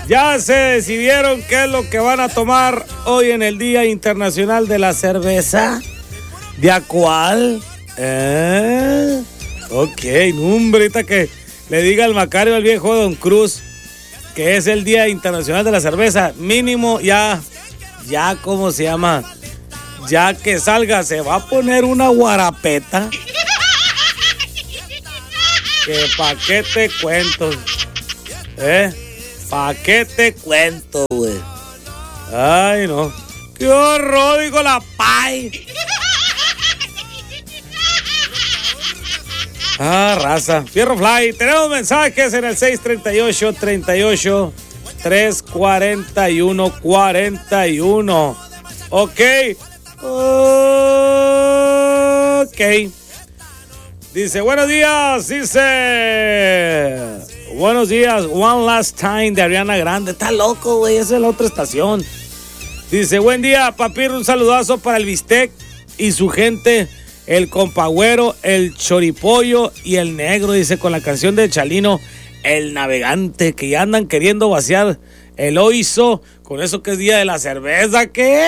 Ya se decidieron qué es lo que van a tomar hoy en el Día Internacional de la Cerveza. ¿De a cuál? Ok, hombre, ahorita que le diga al Macario, al viejo Don Cruz, que es el Día Internacional de la Cerveza, mínimo ya, ¿cómo se llama? Ya que salga, se va a poner una guarapeta. Que pa' qué te cuento, ¿pa' qué te cuento, güey? Ay, no. ¡Qué horror, digo la pay! Ah, raza. Fierro Fly. Tenemos mensajes en el 638-38-341-41. Ok. Dice, buenos días. Buenos días. One Last Time de Ariana Grande. Está loco, güey. Esa es la otra estación. Dice, buen día, papir. Un saludazo para el bistec y su gente. El compagüero, el choripollo y el negro, dice, con la canción de Chalino, El Navegante, que ya andan queriendo vaciar el oizo con eso que es día de la cerveza. ¿Qué?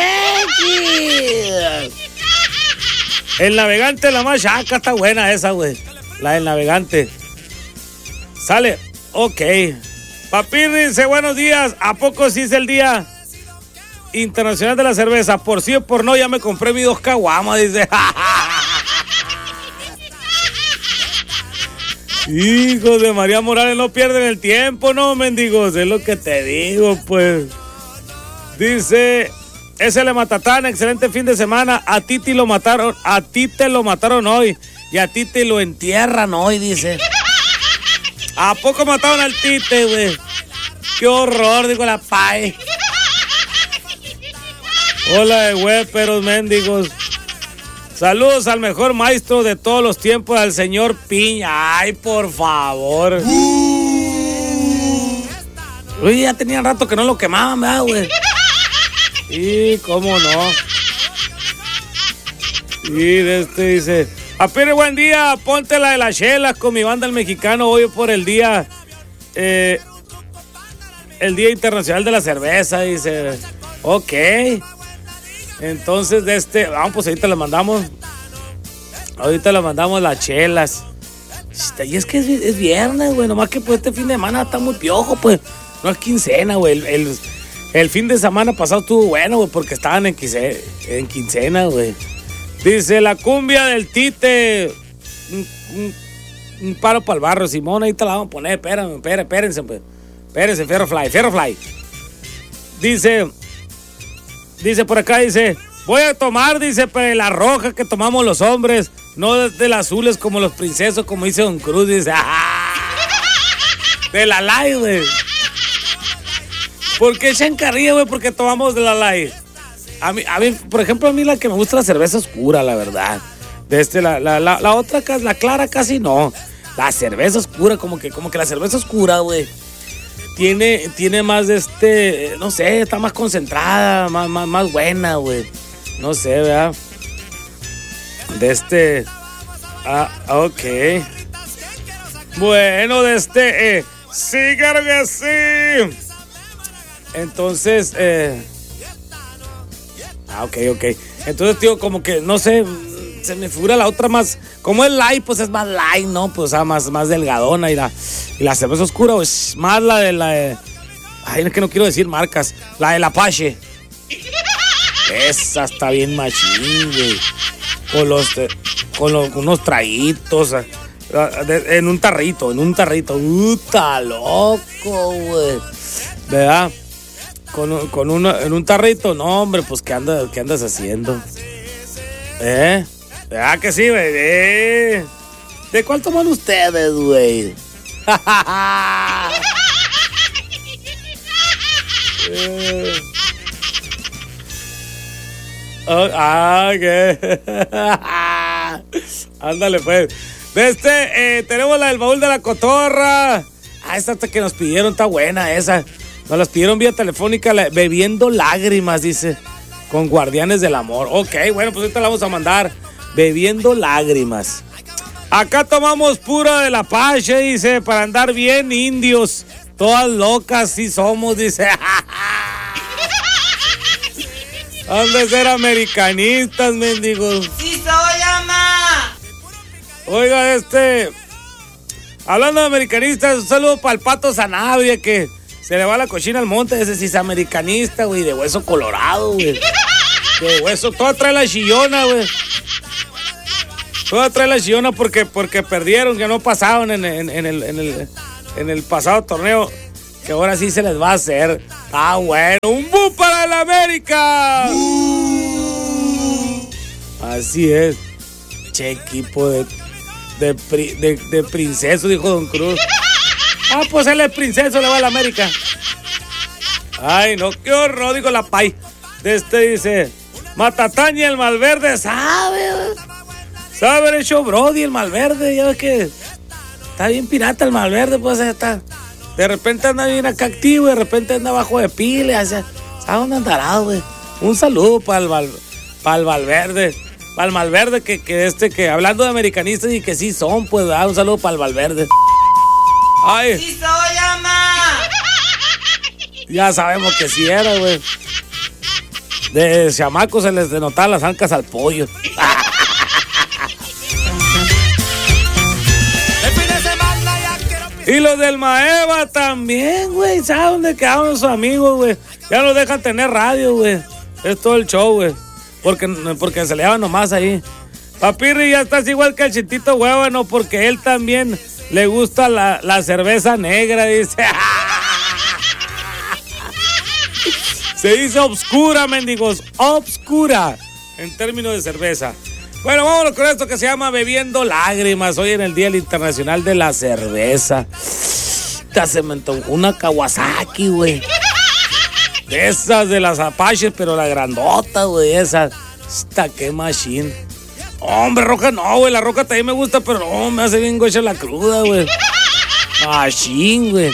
El Navegante, la más chaca, está buena esa, güey. La del Navegante. Sale, ok. Papir dice, buenos días, ¿a poco sí es el día internacional de la cerveza? Por sí o por no, ya me compré mis 2 caguamas, dice. Hijos de María Morales, no pierden el tiempo, no, mendigos, es lo que te digo, pues. Dice, ese le matatán, excelente fin de semana, a ti te lo mataron hoy, y a ti te lo entierran hoy, dice. ¿A poco mataron al Tite, güey? Qué horror, digo la pay. Hola de huéperos, mendigos. Saludos al mejor maestro de todos los tiempos, al señor Piña. Ay, por favor. Uy, ya tenía rato que no lo quemaban, ¿verdad, güey? Y cómo no. Y dice, apire buen día, ponte la de las chelas con mi banda el mexicano hoy por el día internacional de la cerveza, dice. Ok. Entonces, vamos, pues ahorita le mandamos. Ahorita le mandamos las chelas. Y es que es viernes, güey. Nomás que pues este fin de semana está muy piojo, pues. No es quincena, güey. El fin de semana pasado estuvo bueno, güey, porque estaban en quincena, güey. Dice, la cumbia del Tite. Un paro para el barrio, Simón. Ahorita la vamos a poner. Espérense, pues. Espérense, Fierro Fly. Dice por acá, dice, voy a tomar, dice, pero la roja que tomamos los hombres, no de las azules como los princesos, como dice Don Cruz, dice, de la light, güey. ¿Por qué echan carrilla, güey? Porque tomamos de la light. A mí, por ejemplo, a mí la que me gusta es la cerveza oscura, la verdad. La otra, la clara casi no. La cerveza oscura, como que la cerveza oscura, güey. Tiene más no sé, está más concentrada, más buena, güey. No sé, ¿verdad? Ok. Bueno, sí, claro que sí. Entonces, ok. Entonces, tío, como que, no sé, se me figura la otra más, como es light, pues es más light, ¿no? Pues, o sea, más delgadona y la cerveza oscura, pues, más la de, ay, es que no quiero decir marcas, la del Apache. Esa está bien machín, güey. Con unos traguitos, en un tarrito. Está loco, güey. ¿Verdad? En un tarrito, no, hombre, pues, ¿qué andas haciendo? ¿Verdad que sí, güey? ¿De cuál toman ustedes, güey? ¿Qué? Ándale, pues. Tenemos la del baúl de la cotorra. Esta que nos pidieron está buena, esa. Nos las pidieron vía telefónica, bebiendo lágrimas, dice. Con Guardianes del Amor. Ok, bueno, pues ahorita la vamos a mandar. Bebiendo lágrimas. Acá tomamos pura del Apache, dice, para andar bien indios. Todas locas sí somos, dice. Han de ser americanistas, mendigos. ¡Sí soy, ama! Oiga, hablando de americanistas, un saludo para el Pato Sanabria, que se le va la cochina al monte. Ese sí es americanista, güey, de hueso colorado, güey. De hueso, toda trae la chillona, güey. Toda trae la chillona porque perdieron, que no pasaron en el pasado torneo. Que ahora sí se les va a hacer. Ah, bueno, un bu para el América. Así es. Che, equipo de princeso, dijo Don Cruz. Ah, pues él es princeso, le va a la América. Ay, no, qué horror, digo la pay. Dice, Matatán y el Malverde, sabe haber hecho Brody el Malverde, ya ves que está bien pirata el Malverde, pues está. De repente anda bien acá activo, de repente anda bajo de pila, ¿sabes dónde andará, güey? Un saludo para el Valverde. Para el Malverde, que hablando de americanistas y que sí son, pues, ¿verdad? Un saludo para el Valverde. Ay. ¡Sí soy, ama! Ya sabemos que sí era, güey. De chamaco se les denotaban las ancas al pollo. Y los del Maeva también, güey. ¿Sabes dónde quedaron esos amigos, güey? Ya no dejan tener radio, güey. Es todo el show, güey. Porque se le daban nomás ahí. Papirri, ya estás igual que el Chitito Huevano, porque él también le gusta la cerveza negra, dice. Se dice obscura, mendigos. Obscura, en términos de cerveza. Bueno, vámonos con esto que se llama Bebiendo Lágrimas. Hoy en el Día Internacional de la Cerveza. Se me antojó una Kawasaki, güey. De esas de las Apaches, pero la grandota, güey, esa. Qué machine. Hombre, Roca no, güey. La Roca también me gusta, pero no, me hace bien gocha la cruda, güey. Machine, güey.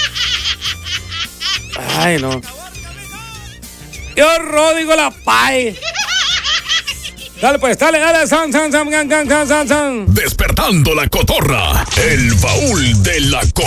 Ay, no. ¡Qué horror, digo la pay! Dale, pues, dale, san. Despertando la cotorra. El baúl de la cotorra.